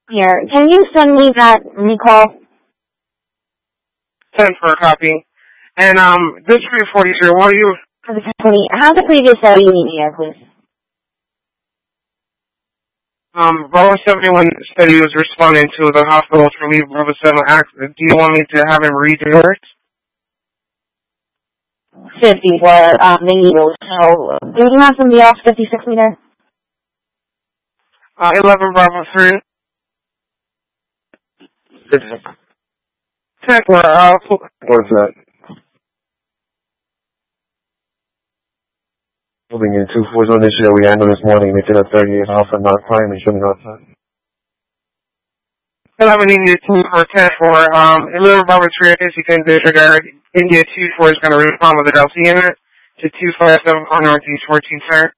Here, can you send me that recall? 10 for a copy. And, this for your 42, what are you? For the 20, how's the previous you meet me here, please? Bravo 71 said he was responding to the hospital's relief Bravo 7 accident. Do you want me to have him read the words? 50 for, the needles. So, do you have somebody else 56 meter? 11 Bravo 3. 10 for, What's that? Moving in 2-4 on this show we handled this morning, making a 38 Alpha not crime and showing outside. 11 India 2 for 10 for, 11 Bravo 3, I guess you can disregard. India 2-4 is going to respond with a Delta unit to 257 on Northeast 14th, sir.